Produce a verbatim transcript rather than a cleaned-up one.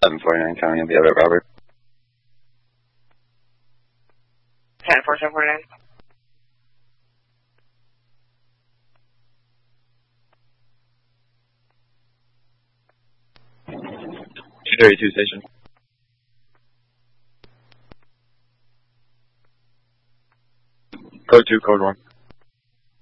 seven forty-nine County on the other Robert. ten four seven forty-nine. two thirty-two station. Code two, code one.